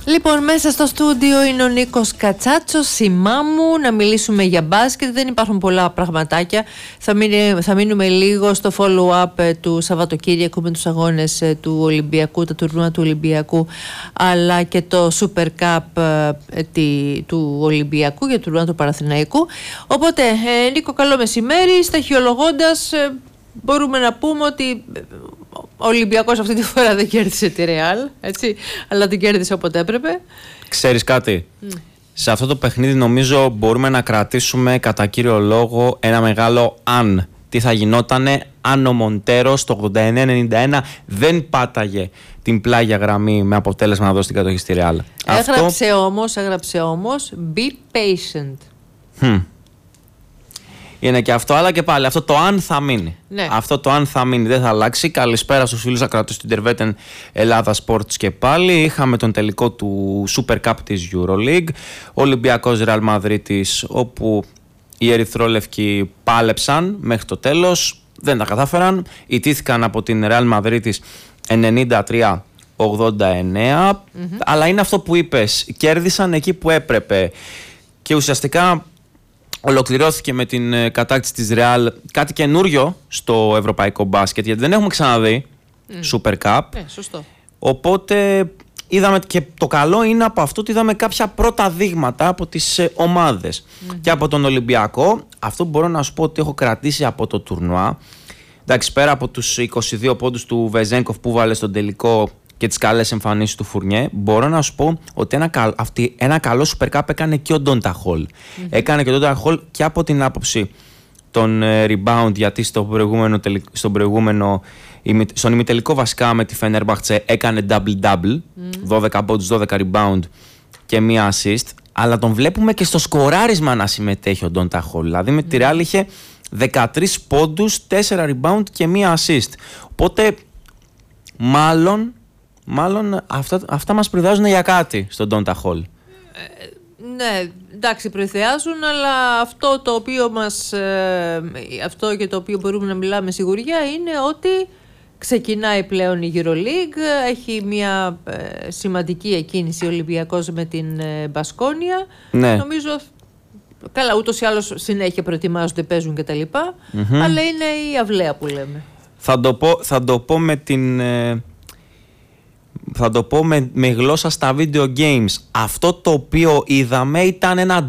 Λοιπόν, μέσα στο στούντιο είναι ο Νίκος Κατσάτσος, η Μάμου, να μιλήσουμε για μπάσκετ. Δεν υπάρχουν πολλά πραγματάκια. Θα μείνουμε λίγο στο follow-up του Σαββατοκύριακου με τους αγώνες του Ολυμπιακού, τα τουρνουά του Ολυμπιακού, αλλά και το Super Cup του Ολυμπιακού για το τουρνουά του Παναθηναϊκού. Οπότε, Νίκο, καλό μεσημέρι. Σταχυολογώντας, μπορούμε να πούμε ότι ο Ολυμπιακός αυτή τη φορά δεν κέρδισε τη Ρεάλ, έτσι, αλλά την κέρδισε όποτε έπρεπε. Ξέρεις κάτι, σε αυτό το παιχνίδι νομίζω μπορούμε να κρατήσουμε κατά κύριο λόγο ένα μεγάλο αν. Τι θα γινότανε αν ο Μοντέρος το 89-91 δεν πάταγε την πλάγια γραμμή με αποτέλεσμα να δώσει την κατοχή στη Ρεάλ. Έγραψε όμως be patient. Είναι και αυτό, αλλά και πάλι αυτό το αν θα μείνει. Ναι. Αυτό το αν θα μείνει, δεν θα αλλάξει. Καλησπέρα στους φίλους ακροατές του Interveten Ελλάδα Sports και πάλι. Είχαμε τον τελικό του Super Cup της EuroLeague. Ολυμπιακός Real Madrid, όπου οι ερυθρόλευκοι πάλεψαν μέχρι το τέλος. Δεν τα κατάφεραν. Ιτήθηκαν από την Real Madrid 93-89. Αλλά είναι αυτό που είπες. Κέρδισαν εκεί που έπρεπε. Και ουσιαστικά ολοκληρώθηκε με την κατάκτηση της Real κάτι καινούριο στο ευρωπαϊκό μπάσκετ, γιατί δεν έχουμε ξαναδεί Super Cup. Σωστό. Οπότε είδαμε, και το καλό είναι από αυτό ότι είδαμε κάποια πρώτα δείγματα από τις ομάδες. Και από τον Ολυμπιακό, αυτό που μπορώ να σου πω ότι έχω κρατήσει από το τουρνουά, εντάξει, πέρα από τους 22 πόντους του Βεζένκοφ που βάλε στον τελικό και τις καλές εμφανίσεις του Φουρνιέ, μπορώ να σου πω ότι ένα καλό Super Cup έκανε και ο Ντόντα Χολ. Έκανε και ο Ντόντα Χολ και από την άποψη των rebound, γιατί στον ημιτελικό βασικά με τη Φενέρμπαχτσε έκανε double-double, 12 πόντους, 12 rebound και μία assist, αλλά τον βλέπουμε και στο σκοράρισμα να συμμετέχει ο Ντόντα Χολ. Δηλαδή με τη Real είχε 13 πόντους, 4 rebound και μία assist. Οπότε μάλλον αυτά μας προειδεάζουν για κάτι στον Ντόντα Χολ. Ναι, εντάξει, προειδεάζουν, αλλά αυτό το οποίο αυτό για το οποίο μπορούμε να μιλάμε σιγουριά είναι ότι ξεκινάει πλέον η EuroLeague, έχει μια σημαντική εκκίνηση ο Ολυμπιακός με την Μπασκόνια. Ναι. Νομίζω, καλά, ούτως ή άλλως συνέχεια προετοιμάζονται, παίζουν κτλ. Αλλά είναι η αυλαία που λέμε. Θα το πω με γλώσσα στα video games. Αυτό το οποίο είδαμε ήταν ένα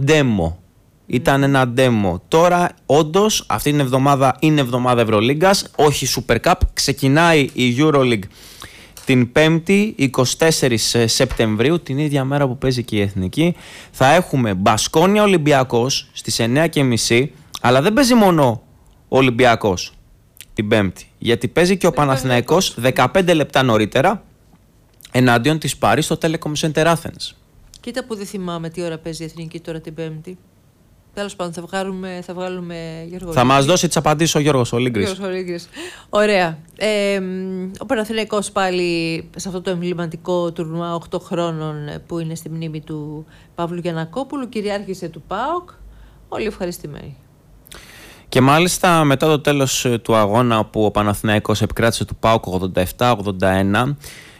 demo. Τώρα όντως αυτή την εβδομάδα είναι εβδομάδα Ευρωλίγκας, όχι Super Cup. Ξεκινάει η EuroLeague την 5η 24 Σεπτεμβρίου, την ίδια μέρα που παίζει και η Εθνική. Θα έχουμε Μπασκόνια Ολυμπιακός στις 9:30, αλλά δεν παίζει μόνο ο Ολυμπιακός την 5η, γιατί παίζει και ο Παναθηναϊκός 15 λεπτά νωρίτερα εναντίον της Πάρης στο Telecom Center Athens. Κοίτα που δεν θυμάμαι τι ώρα παίζει η Εθνική τώρα την Πέμπτη. Τέλος πάντων, θα βγάλουμε Γιώργο. Θα μας δώσει τις απαντήσεις ο Γιώργος Ολίγκρης. Ωραία. Ο Παναθηναϊκός πάλι σε αυτό το εμβληματικό τουρνουά 8 χρόνων που είναι στη μνήμη του Παύλου Γιαννακόπουλου κυριάρχησε του ΠΑΟΚ. Όλοι ευχαριστημένοι. Και μάλιστα μετά το τέλος του αγώνα που ο Παναθηναϊκός επικράτησε του ΠΑΟΚ 87-81,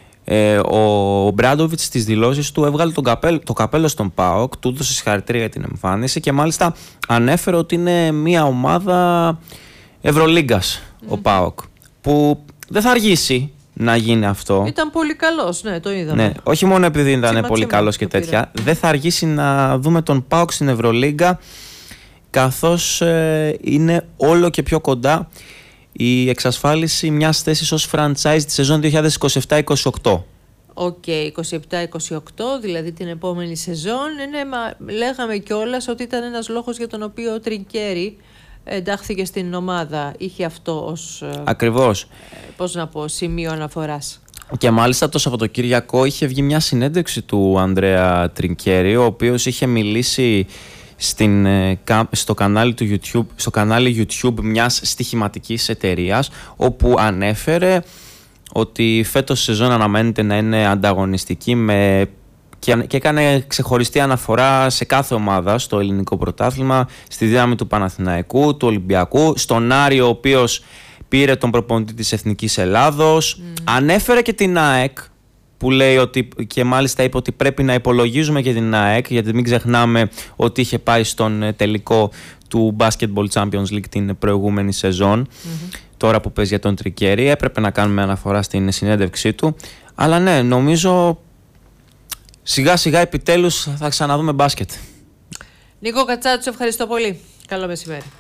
ο Μπράντοβιτς στις δηλώσεις του έβγαλε το καπέλο στον ΠΑΟΚ, του έδωσε συγχαρητήρια για την εμφάνιση και μάλιστα ανέφερε ότι είναι μια ομάδα Ευρωλίγκας ο ΠΑΟΚ, που δεν θα αργήσει να γίνει αυτό. Ήταν πολύ καλός, ναι, το είδαμε. Ναι, όχι μόνο επειδή ήταν πολύ καλός και τέτοια, δεν θα αργήσει να δούμε τον ΠΑΟΚ στην Ευρωλίγκα, καθώς είναι όλο και πιο κοντά η εξασφάλιση μιας θέσης ως franchise τη σεζόν 2027-28. Οκ, 27-28, δηλαδή την επόμενη σεζόν. Λέγαμε κιόλας ότι ήταν ένας λόγος για τον οποίο ο Τρινκέρι εντάχθηκε στην ομάδα. Είχε αυτό ως, ακριβώς, σημείο αναφοράς. Και μάλιστα το Σαββατοκύριακο είχε βγει μια συνέντευξη του Ανδρέα Τρινκέρι, ο οποίος είχε μιλήσει στο κανάλι YouTube μιας στοιχηματικής εταιρείας, όπου ανέφερε ότι φέτος σεζόν αναμένεται να είναι ανταγωνιστική και έκανε ξεχωριστή αναφορά σε κάθε ομάδα στο ελληνικό πρωτάθλημα, στη δύναμη του Παναθηναϊκού, του Ολυμπιακού, στον Άρη ο οποίος πήρε τον προπονητή της Εθνικής Ελλάδος, ανέφερε και την ΑΕΚ που λέει ότι, και μάλιστα είπε ότι πρέπει να υπολογίζουμε και την ΑΕΚ, γιατί μην ξεχνάμε ότι είχε πάει στον τελικό του Basketball Champions League την προηγούμενη σεζόν, τώρα που παίζει για τον Τρικέρι. Έπρεπε να κάνουμε αναφορά στην συνέντευξή του. Αλλά ναι, νομίζω σιγά σιγά επιτέλους θα ξαναδούμε μπάσκετ. Νίκο Κατσάτσο, ευχαριστώ πολύ. Καλό μεσημέρι.